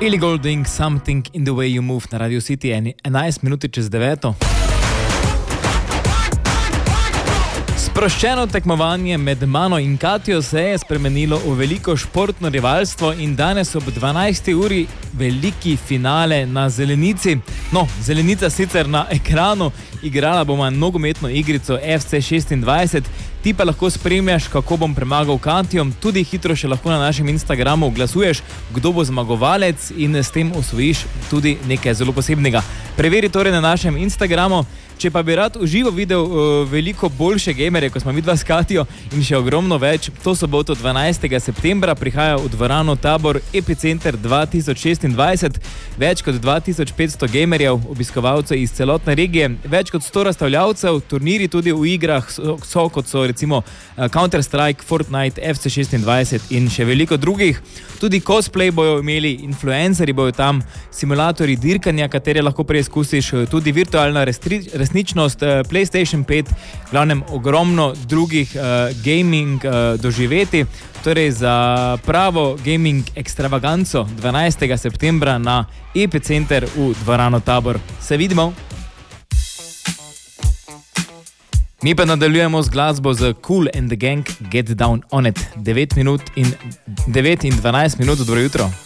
Illegal doing something in the way you move na Radio City 11 minuti čez 9. Sproščeno tekmovanje med mano in Katjo se je spremenilo v veliko športno rivalstvo in danes ob 12. uri veliki finale na Zelenici. No, Zelenica sicer na ekranu, igrala bomo nogometno igrico FC 26, ti pa lahko spremljaš, kako bom premagal Katjo, tudi hitro še lahko na našem Instagramu glasuješ, kdo bo zmagovalec in s tem osvojiš tudi nekaj zelo posebnega. Preveri torej na našem Instagramu. Če pa bi rad uživo videl veliko boljše gamerje, ko smo midva s Katjo in še ogromno več, to soboto 12. septembra prihaja v dvorano Tabor Epicenter 2026, več kot 2500 gamerjev, obiskovalcev iz celotne regije, več kot 100 razstavljavcev, turniri tudi v igrah so kot so recimo Counter-Strike, Fortnite, FC 26 in še veliko drugih. Tudi cosplay bojo imeli, influencerji bojo tam, simulatorji dirkanja, katere lahko preizkusiš, tudi virtualna resničnost, PlayStation 5, glavnem ogromno drugih gaming doživeti. Torej za pravo gaming ekstravaganco 12. septembra na Epicenter v dvorano Tabor. Se vidimo! Mi pa nadaljujemo z glasbo z Kool and the Gang, Get Down on It. 9 in 12 minut, dobro jutro.